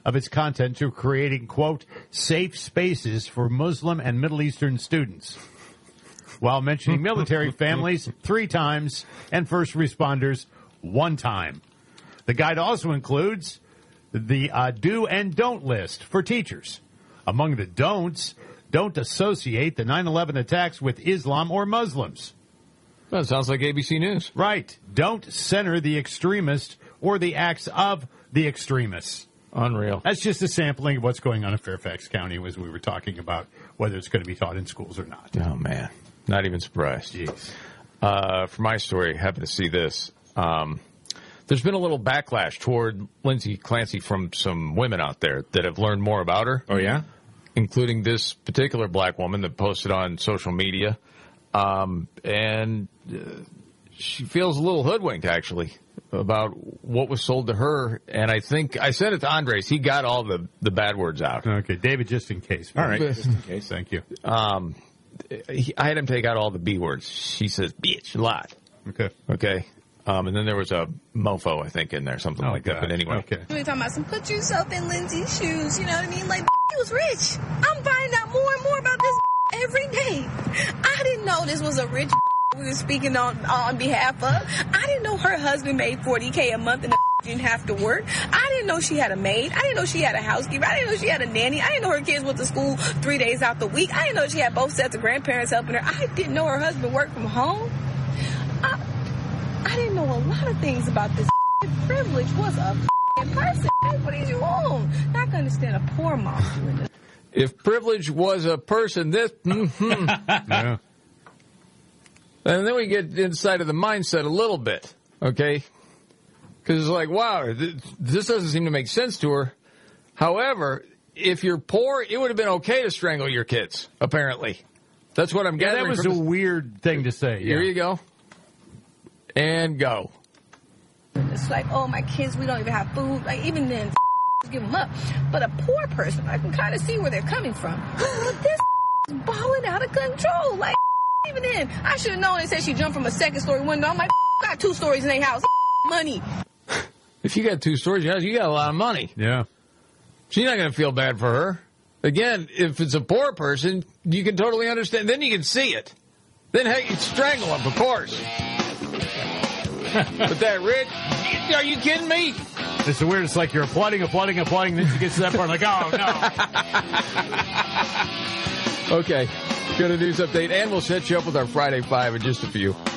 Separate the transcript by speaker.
Speaker 1: of its content to creating, quote, safe spaces for Muslim and Middle Eastern students, while mentioning military families 3 times and first responders 1 time. The guide also includes the do and don't list for teachers. Among the don'ts, don't associate the 9/11 attacks with Islam or Muslims.
Speaker 2: That sounds like ABC News.
Speaker 1: Right. Don't center the extremist or the acts of the extremists.
Speaker 2: Unreal.
Speaker 1: That's just a sampling of what's going on in Fairfax County as we were talking about whether it's going to be taught in schools or not.
Speaker 2: Oh, man. Not even surprised.
Speaker 1: Jeez.
Speaker 2: For my story, I happen to see this. There's been a little backlash toward Lindsay Clancy from some women out there that have learned more about her.
Speaker 3: Oh, yeah?
Speaker 2: Including this particular black woman that posted on social media. And she feels a little hoodwinked, actually, about what was sold to her. And I think I sent it to Andres. He got all the bad words out.
Speaker 1: Okay, David, just in case.
Speaker 3: All right, just in case.
Speaker 1: Thank you.
Speaker 2: I had him take out all the B words. She says, bitch, a lot. Okay. And then there was a mofo, I think, in there, something like that. But anyway.
Speaker 1: Okay.
Speaker 4: We're talking about some put yourself in Lindsay's shoes, you know what I mean? Like, he was rich. I'm finding out more and more about this every day. I didn't know this was a rich we were speaking on behalf of. I didn't know her husband made $40K a month and didn't have to work. I didn't know she had a maid. I didn't know she had a housekeeper. I didn't know she had a nanny. I didn't know her kids went to school 3 days out the week. I didn't know she had both sets of grandparents helping her. I didn't know her husband worked from home. I didn't know a lot of things about this. Privilege was a person. What did you own? Not going to stand a poor mom doing this.
Speaker 2: If privilege was a person, this...
Speaker 1: Yeah.
Speaker 2: And then we get inside of the mindset a little bit, okay? Because it's like, wow, this doesn't seem to make sense to her. However, if you're poor, it would have been okay to strangle your kids, apparently. That's what I'm gathering.
Speaker 1: That was a weird thing to say.
Speaker 2: Here you go. And go.
Speaker 4: It's like, oh, my kids, we don't even have food. Like, even then, give them up. But a poor person, I can kind of see where they're coming from. But this is balling out of control. Like, even then, I should have known they said she jumped from a second-story window. I'm like, got 2 stories in their house. Money.
Speaker 2: If you got 2 stories in your house, you got a lot of money.
Speaker 1: Yeah.
Speaker 2: She's not going to feel bad for her. Again, if it's a poor person, you can totally understand. Then you can see it. Then, hey, you'd strangle them, of course. But that rich, are you kidding me?
Speaker 1: It's the weird. It's like you're applauding. Then she gets to that part like, oh, no.
Speaker 2: Okay. Got a news update, and we'll set you up with our Friday 5 in just a few.